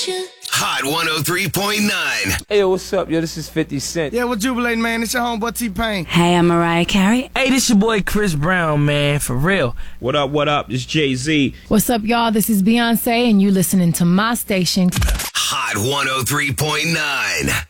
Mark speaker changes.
Speaker 1: station.
Speaker 2: Hot 103.9.
Speaker 3: Hey, yo, what's up, yo? This is 50 Cent.
Speaker 4: Yeah, we're jubilating, man. It's your homeboy T-Pain.
Speaker 5: Hey, I'm Mariah Carey.
Speaker 6: Hey, this your boy Chris Brown, man, for real.
Speaker 7: What up, what up? It's Jay-Z.
Speaker 8: What's up, y'all? This is Beyonce, and you listening to my station.
Speaker 2: Hot 103.9.